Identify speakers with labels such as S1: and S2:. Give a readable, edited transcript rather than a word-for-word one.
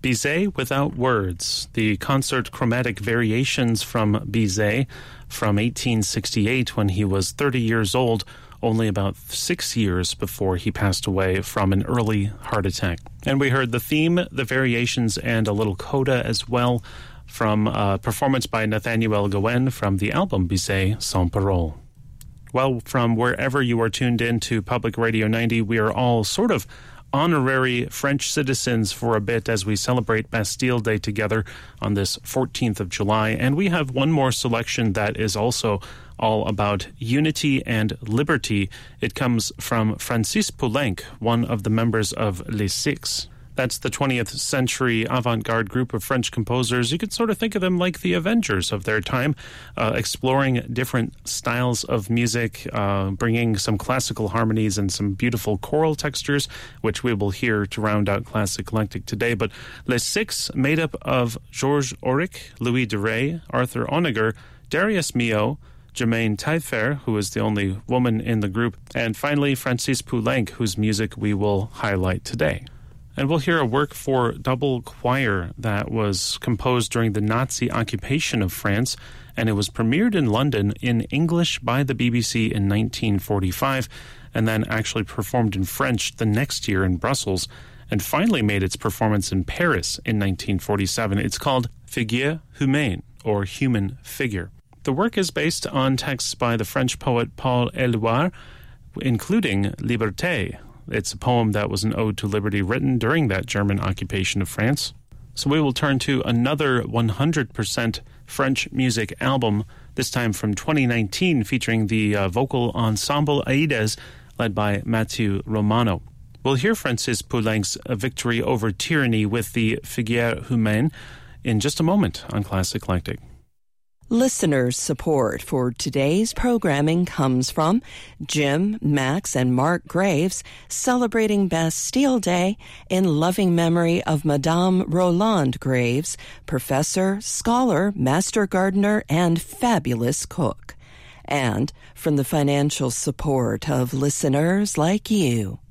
S1: Bizet Without Words, the concert chromatic variations from Bizet from 1868 when he was 30 years old, only about 6 years before he passed away from an early heart attack. And we heard the theme, the variations, and a little coda as well from a performance by Nathaniel Gowen from the album Bizet Sans Parole. Well, from wherever you are tuned in to Public Radio 90, we are all sort of honorary French citizens for a bit as we celebrate Bastille Day together on this 14th of July. And we have one more selection that is also all about unity and liberty. It comes from Francis Poulenc, one of the members of Les Six. That's the 20th century avant-garde group of French composers. You could sort of think of them like the Avengers of their time, exploring different styles of music, bringing some classical harmonies and some beautiful choral textures, which we will hear to round out Classic Eclectic today. But Les Six, made up of Georges Auric, Louis de Ray, Arthur Honegger, Darius Milhaud, Germaine Taillefer, who is the only woman in the group, and finally Francis Poulenc, whose music we will highlight today. And we'll hear a work for double choir that was composed during the Nazi occupation of France, and it was premiered in London in English by the BBC in 1945, and then actually performed in French the next year in Brussels, and finally made its performance in Paris in 1947. It's called Figure Humaine, or Human Figure. The work is based on texts by the French poet Paul Éluard, including Liberté. It's a poem that was an ode to liberty written during that German occupation of France. So we will turn to another 100% French music album, this time from 2019, featuring the vocal ensemble Aides, led by Mathieu Romano. We'll hear Francis Poulenc's victory over tyranny with the Figure Humaine in just a moment on Classic Eclectic.
S2: Listeners' support for today's programming comes from Jim, Max, and Mark Graves, celebrating Bastille Day in loving memory of Madame Roland Graves, professor, scholar, master gardener, and fabulous cook. And from the financial support of listeners like you.